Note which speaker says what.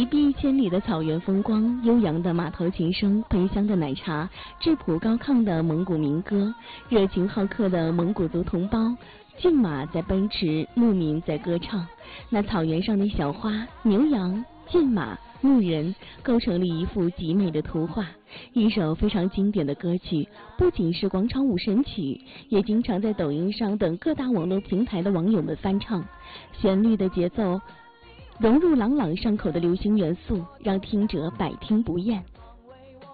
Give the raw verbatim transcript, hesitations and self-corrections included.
Speaker 1: 一碧千里的草原风光，悠扬的马头琴声，喷香的奶茶，质朴高亢的蒙古民歌，热情好客的蒙古族同胞，骏马在奔驰，牧民在歌唱。那草原上的小花、牛羊、骏马、牧人，构成了一幅极美的图画。一首非常经典的歌曲，不仅是广场舞神曲，也经常在抖音上等各大网络平台的网友们翻唱。旋律的节奏融入朗朗上口的流行元素，让听者百听不厌。